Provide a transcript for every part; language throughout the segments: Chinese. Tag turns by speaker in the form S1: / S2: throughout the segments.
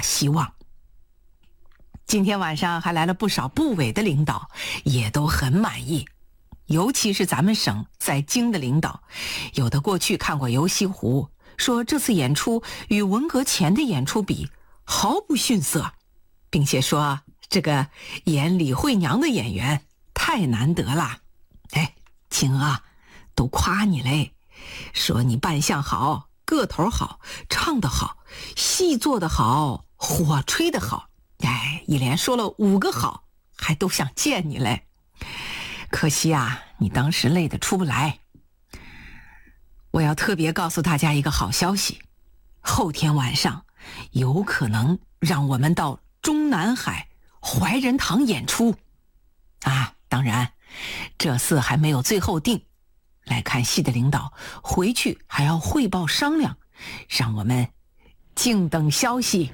S1: 大希望。今天晚上还来了不少部委的领导，也都很满意。尤其是咱们省在京的领导，有的过去看过游西湖，说这次演出与文革前的演出比毫不逊色，并且说这个演李慧娘的演员太难得了。哎，青娥都夸你嘞，说你扮相好，个头好，唱得好，戏做得好，火吹得好。哎，一连说了5个好，还都想见你嘞。可惜啊，你当时累得出不来。我要特别告诉大家一个好消息，后天晚上有可能让我们到中南海怀仁堂演出啊！当然这次还没有最后定，来看戏的领导回去还要汇报商量，让我们静等消息。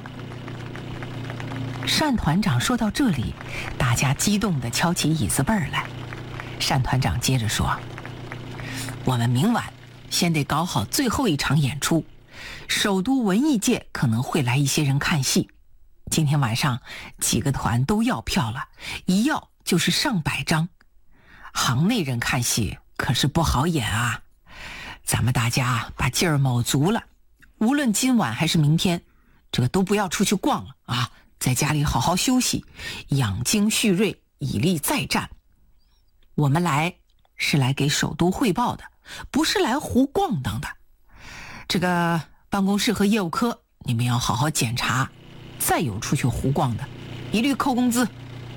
S1: 单团长说到这里，大家激动地敲起椅子背儿来。单团长接着说，我们明晚先得搞好最后一场演出，首都文艺界可能会来一些人看戏，今天晚上几个团都要票了，一要就是上百张，行内人看戏可是不好演啊。咱们大家把劲儿卯足了，无论今晚还是明天，这个都不要出去逛了啊，在家里好好休息，养精蓄锐，以力再战。我们来是来给首都汇报的，不是来胡逛荡的。这个办公室和业务科你们要好好检查，再有出去胡逛的，一律扣工资。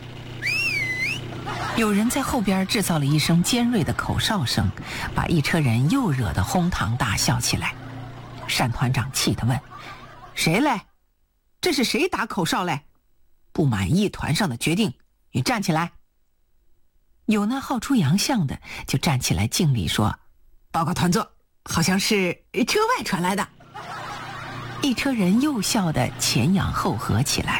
S1: 有人在后边制造了一声尖锐的口哨声，把一车人又惹得哄堂大笑起来。单团长气地问，谁嘞？这是谁打口哨嘞？不满意团上的决定，你站起来。有那好出洋相的就站起来敬礼说，报告团座，好像是车外传来的。一车人又笑得前仰后合起来。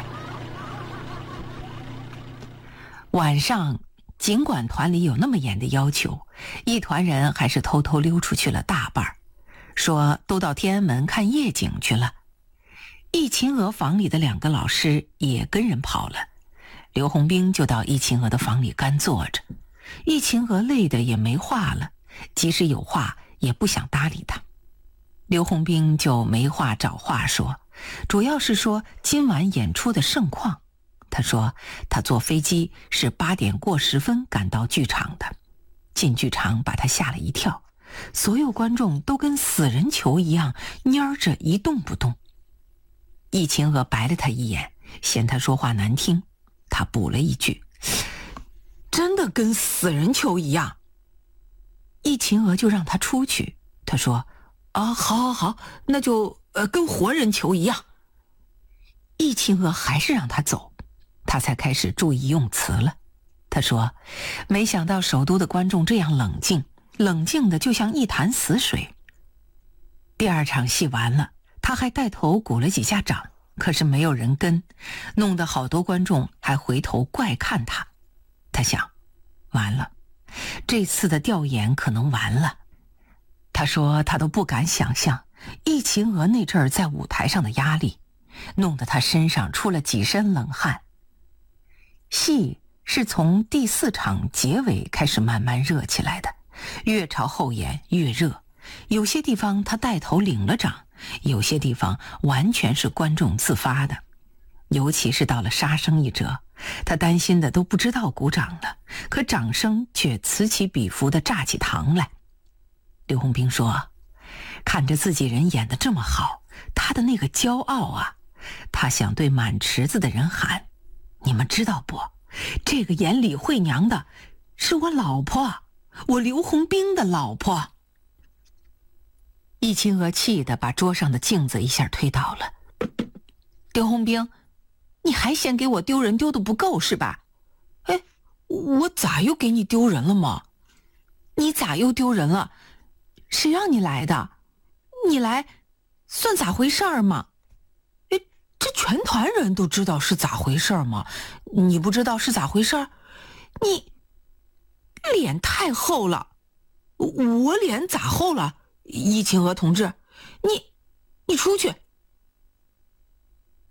S1: 晚上尽管团里有那么严的要求，一团人还是偷偷溜出去了大半，说都到天安门看夜景去了。易秦娥房里的2个老师也跟人跑了，刘洪兵就到易秦娥的房里干坐着。易秦娥累得也没话了，即使有话也不想搭理他。刘洪兵就没话找话说，主要是说今晚演出的盛况。他说他坐飞机是8点过10分赶到剧场的，进剧场把他吓了一跳，所有观众都跟死人球一样蔫着一动不动。易秦娥白了他一眼，嫌他说话难听，他补了一句，真的跟死人球一样。易秦娥就让他出去，他说啊，好，那就跟活人球一样。易秦娥还是让他走，他才开始注意用词了。他说没想到首都的观众这样冷静的就像一潭死水。第2场戏完了，他还带头鼓了几下掌，可是没有人跟，弄得好多观众还回头怪看他。他想，完了，这次的调研可能完了。他说他都不敢想象易秦娥那阵儿在舞台上的压力，弄得他身上出了几身冷汗。戏是从第4场结尾开始慢慢热起来的，越朝后演越热，有些地方他带头领了掌，有些地方完全是观众自发的。尤其是到了杀生一折，他担心的都不知道鼓掌了，可掌声却此起彼伏地炸起堂来。刘洪兵说，看着自己人演得这么好，他的那个骄傲啊，他想对满池子的人喊，你们知道不，这个演李慧娘的是我老婆，我刘洪兵的老婆。易秦娥气得把桌上的镜子一下推倒了。刘洪兵，你还嫌给我丢人丢得不够是吧？哎，我咋又给你丢人了吗？你咋又丢人了？谁让你来的？你来算咋回事儿吗？哎，这全团人都知道是咋回事儿吗？你不知道是咋回事儿？你脸太厚了。我脸咋厚了？易秦娥同志，你出去。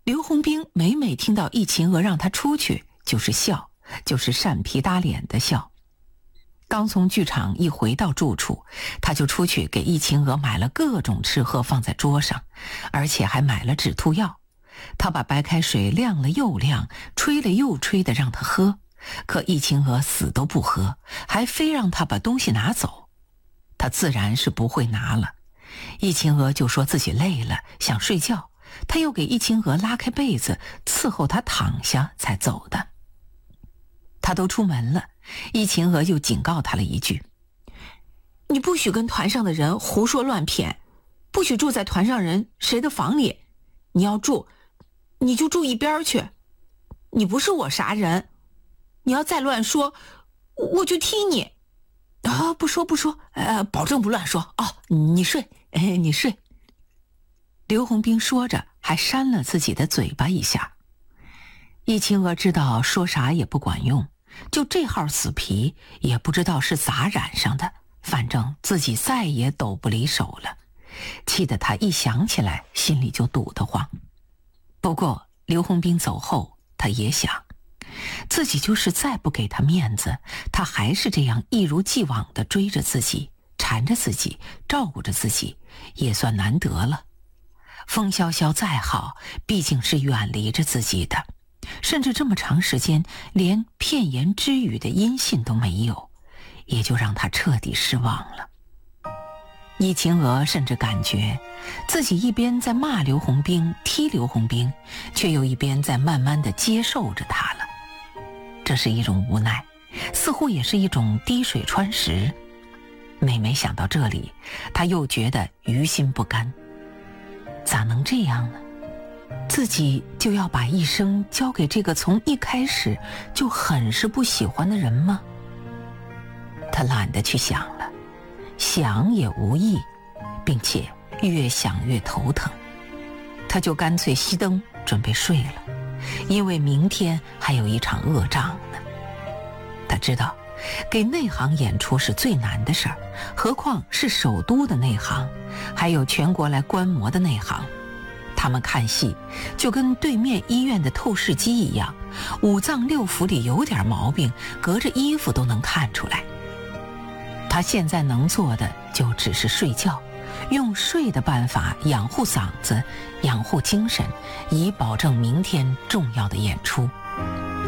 S1: 刘洪兵每每听到易秦娥让他出去，就是笑，就是扇皮打脸的笑。刚从剧场一回到住处，他就出去给易秦娥买了各种吃喝放在桌上，而且还买了止吐药。他把白开水晾了又晾，吹了又吹的让他喝，可易秦娥死都不喝，还非让他把东西拿走。他自然是不会拿了。易秦娥就说自己累了，想睡觉，他又给易秦娥拉开被子，伺候她躺下才走的。他都出门了，易秦娥又警告他了一句：你不许跟团上的人胡说乱骗，不许住在团上人谁的房里，你要住你就住一边去，你不是我啥人，你要再乱说我就踢你。不说，保证不乱说。你睡，你睡。刘洪兵说着还扇了自己的嘴巴一下。易秦娥知道说啥也不管用，就这号死皮也不知道是咋染上的，反正自己再也抖不离手了，气得他一想起来心里就堵得慌。不过刘洪兵走后，他也想，自己就是再不给他面子，他还是这样一如既往地追着自己，缠着自己，照顾着自己，也算难得了。风萧萧再好，毕竟是远离着自己的，甚至这么长时间连片言之语的音信都没有，也就让他彻底失望了。易秦娥甚至感觉自己一边在骂刘洪兵、踢刘洪兵，却又一边在慢慢地接受着他了。这是一种无奈，似乎也是一种滴水穿石。每每想到这里，他又觉得于心不甘。咋能这样呢？自己就要把一生交给这个从一开始就很是不喜欢的人吗？他懒得去想了，想也无益，并且越想越头疼。他就干脆熄灯准备睡了，因为明天还有一场恶仗呢。他知道给内行演出是最难的事儿，何况是首都的内行，还有全国来观摩的内行。他们看戏就跟对面医院的透视机一样，五脏六腑里有点毛病，隔着衣服都能看出来。他现在能做的就只是睡觉，用睡的办法养护嗓子，养护精神，以保证明天重要的演出。